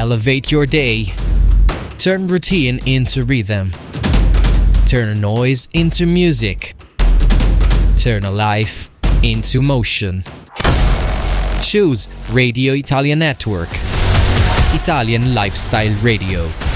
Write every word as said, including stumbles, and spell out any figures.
Elevate your day. Turn routine into rhythm. Turn noise into music. Turn a life into motion. Choose Radio Italia Network. Italian Lifestyle Radio.